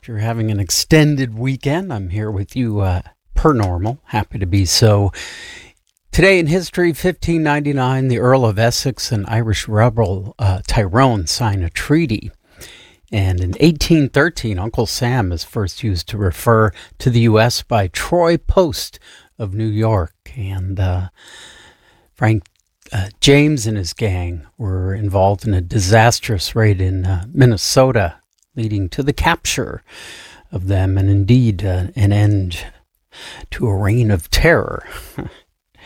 after having an extended weekend. I'm here with you per normal. Happy to be so. Today in history, 1599, the Earl of Essex and Irish rebel Tyrone sign a treaty. And in 1813, Uncle Sam is first used to refer to the U.S. by Troy Post of New York. And Frank James and his gang were involved in a disastrous raid in Minnesota, leading to the capture of them and indeed an end to a reign of terror.